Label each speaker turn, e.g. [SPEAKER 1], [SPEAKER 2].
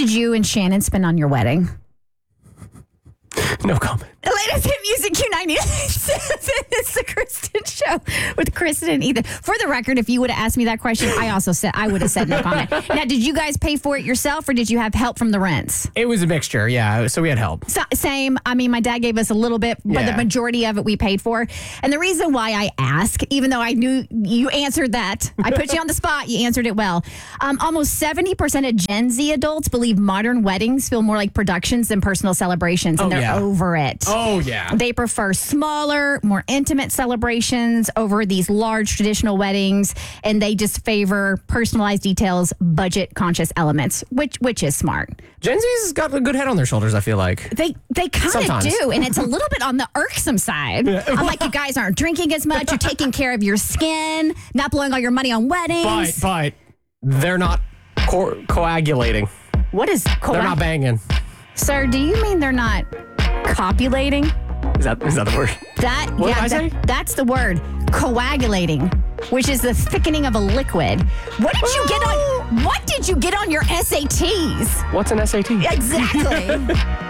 [SPEAKER 1] did you and Shannon spend on your wedding?
[SPEAKER 2] No comment.
[SPEAKER 1] Latest hit music Q90. It's the Kristen Show with Kristen and Ethan. For the record, if you would have asked me that question, I would have said no comment. Now, did you guys pay for it yourself, or did you have help from the rents?
[SPEAKER 2] It was a mixture, yeah. So we had help.
[SPEAKER 1] Same. I mean, my dad gave us a little bit, but the majority of it we paid for. And the reason why I ask, even though I knew you answered that, I put you on the spot, you answered it well. Almost 70% of Gen Z adults believe modern weddings feel more like productions than personal celebrations, and they're over it.
[SPEAKER 2] Oh, yeah.
[SPEAKER 1] They prefer smaller, more intimate celebrations over these large traditional weddings, and they just favor personalized details, budget-conscious elements, which is smart.
[SPEAKER 2] Gen Z's got a good head on their shoulders, I feel like.
[SPEAKER 1] They kind of do, and it's a little bit on the irksome side. I'm like, you guys aren't drinking as much, you're taking care of your skin, not blowing all your money on weddings.
[SPEAKER 2] But they're not coagulating.
[SPEAKER 1] What is
[SPEAKER 2] They're not banging.
[SPEAKER 1] Sir, do you mean they're not copulating?
[SPEAKER 2] Is that the word? What did I say?
[SPEAKER 1] That's the word. Coagulating, which is the thickening of a liquid. What did you get on your SATs?
[SPEAKER 2] What's an SAT?
[SPEAKER 1] Exactly.